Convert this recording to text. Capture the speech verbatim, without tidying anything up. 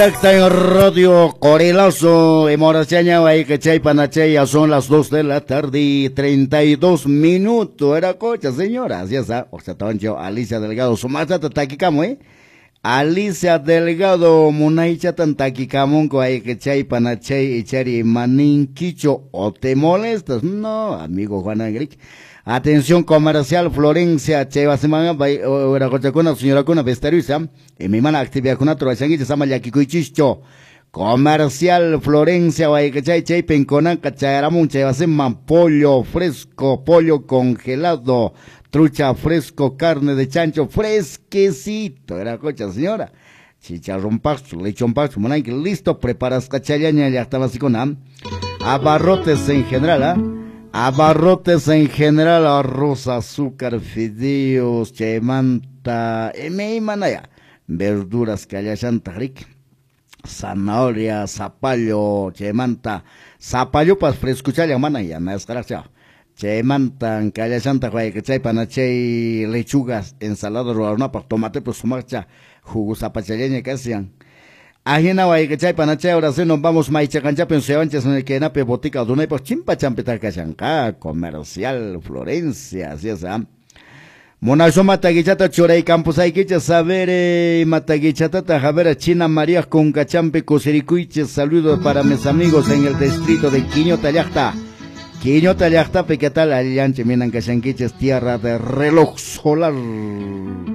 Está en Radio Corelazo, en Morachaña, ahí que chay panachay, ya son las dos de la tarde y treinta y dos minutos. Era cocha, señoras, ya está. O sea, yo, Alicia Delgado, su mata taquicamo, eh. Alicia Delgado, munaicha tan taquicamonco, ahí que chay panachay, y chari maninquicho, o te molestas. No, amigo Juan Angric. Atención comercial, Florencia, Cheva Semana, era cocha con la señora con la vesterisa, y mi mana actividad con la troasanguilla, sama yaquicuichicho. Comercial, Florencia, Guaycachay, Chay, Penconan, Cachayaramun, Cheva Semana, pollo fresco, pollo congelado, trucha fresco, carne de chancho fresquecito, era cocha señora. Chicharrón pasto, lechón pasto, mananque, listo, preparas cachayaña, ya estaba así con am. Abarrotes en general, ¿ah? ¿eh? Abarrotes en general, arroz, azúcar, fideos, chemanta, me manaya, verduras que haya chanta ric, zanahoria, zapallo, chemanta, zapallo pas fresco chaya manaya, me desgracia, chemanta, que haya chanta que que chay panachay, lechugas, ensalada, roarna, para tomate, pues su marcha, jugo zapachaleña que hacían. Ajena guay que chay panachay, ahora sí nos vamos maicha cancha penseanches en el que nape botica dunay pues chimpa champeta cachanca comercial Florencia así es ah monazo mataguichata choray campus hay que saber eh, mataguichata tajavera China María con cachampe cosericuiches saludos para mis amigos en el distrito de Quiñota Llacta Quiñota Llacta pequetal alianche minan cachanquiches tierra de reloj solar.